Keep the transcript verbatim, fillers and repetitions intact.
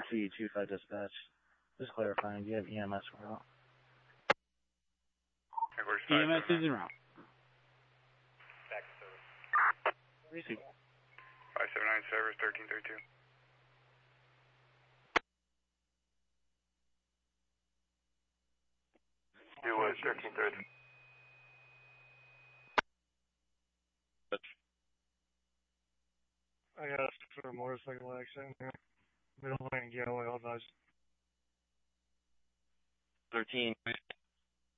C two five dispatch. Just clarifying, do you have E M S route? E M S is en route. Back to service. Receive. five seven nine service, thirteen thirty-two. You was thirteen thirty. I got for a motorcycle accident here. Middle lane, Galloway, all advised. thirteen.